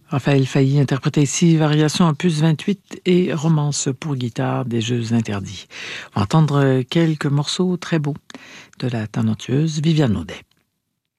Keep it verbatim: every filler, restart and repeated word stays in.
Raphaël Failly interprétait ici Variation opus vingt-huit et Romance pour guitare des Jeux interdits. On va entendre quelques morceaux très beaux de la talentueuse Viviane Audet.